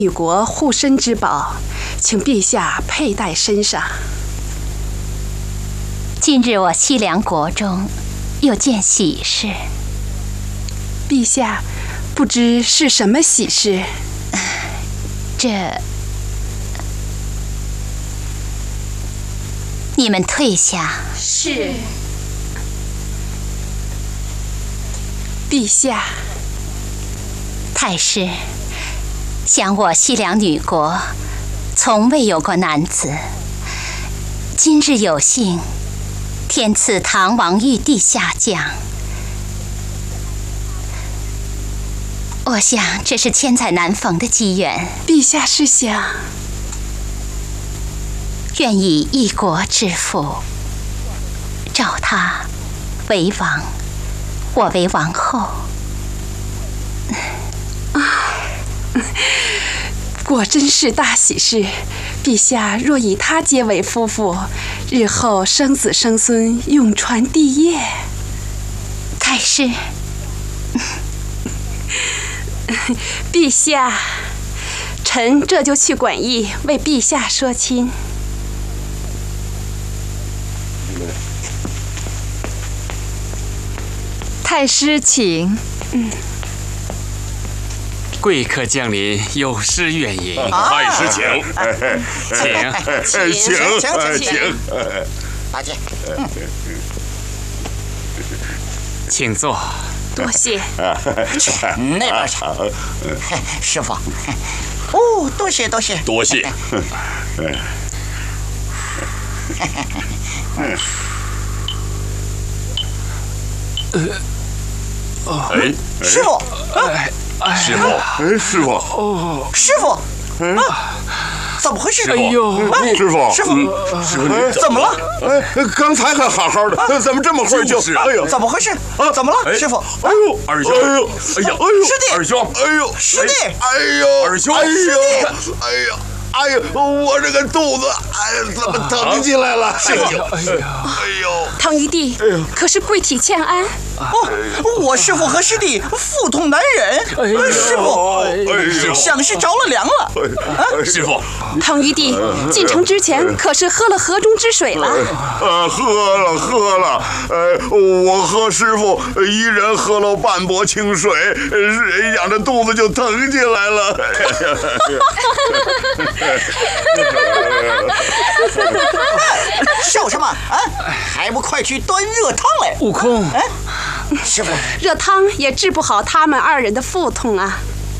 女国护身之宝，请陛下佩戴身上。 今日我西凉国中有件喜事， 陛下，不知是什么喜事？ 你们退下。 是。陛下。 太师，想我西凉女国从未有过男子，今日有幸天赐唐王玉帝下降，我想这是千载难逢的机缘。 陛下是想愿以一国之父，召他为王，我为王后。 果真是大喜事。陛下若以他结为夫妇，日后生子生孙，永传帝业。 太师， 陛下，臣这就去馆驿为陛下说亲。 太师请。 贵客降临，有失远迎。 太师请， 请。 大姐， 请坐。 多谢。 那边请。师傅。哦，多谢。 多谢。 师傅。 师傅， 师傅，怎么回事？ 哎呦，师傅， 怎么了？ 刚才还好好的，怎么这么会就？ 哎呦，怎么回事？怎么了，师傅？ 哎呦，二兄，哎呦， 师弟， 二兄，哎呦， 师弟， 哎呦， 二兄， 哎呦，我这个肚子，怎么疼起来了？ 师傅， 唐玉帝，可是贵体欠安？ 我师傅和师弟腹痛难忍，师傅想是着了凉了。 师傅， 唐玉帝进城之前可是喝了河中之水了？ 喝了，我和师傅一人喝了半钵清水，养着肚子就疼起来了。 笑什么啊？还不快去端热汤来！ 悟空， 师傅， 热汤也治不好他们二人的腹痛啊！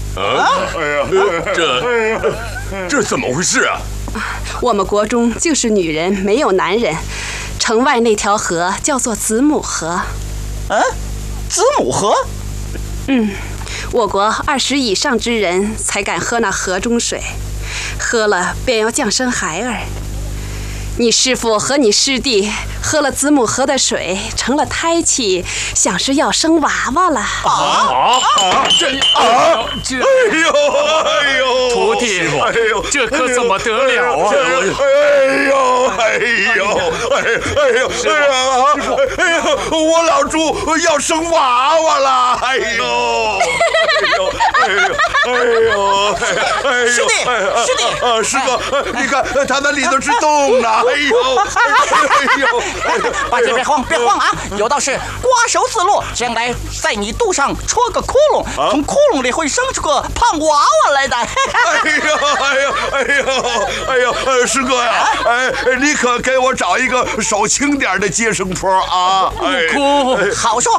这怎么回事啊？ 我们国中就是女人，没有男人。城外那条河叫做子母河。 子母河？ 我国20以上之人才敢喝那河中水，喝了便要降生孩儿。你师父和你师弟喝了子母河的水，成了胎气，想是要生娃娃了。 徒弟，这可怎么得了啊？ 我老猪要生娃娃了！ 师弟， 师哥，你看他那里头是洞呢！ 大姐别慌啊！有道是瓜熟自落，将来在你肚上戳个窟窿，从窟窿里会生出个胖娃娃来的。 师哥呀，你可给我找一个手轻点的接生婆啊！ 悟空， 好说，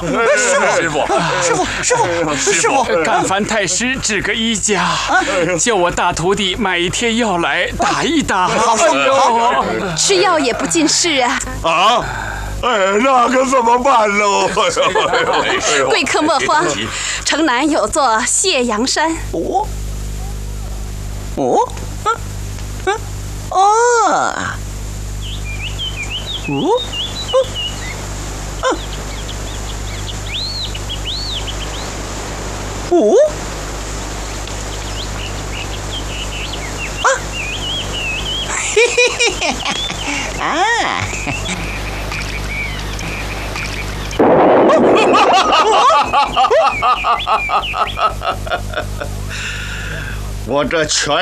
师傅， 干烦太师指个医家，叫我大徒弟买一贴药来打一打。 好说， 吃药也不尽事啊！ 那可怎么办喽？ 贵客莫慌，城南有座谢阳山。 我这全